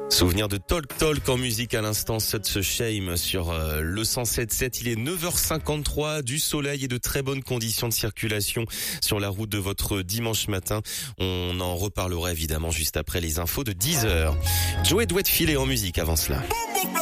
Souvenir de Talk Talk en musique à l'instant, Such a Shame sur le 107.7. Il est 9h53, du soleil et de très bonnes conditions de circulation sur la route de votre dimanche matin. On en reparlera évidemment juste après les infos de 10h. Joey doit filer en musique avant cela.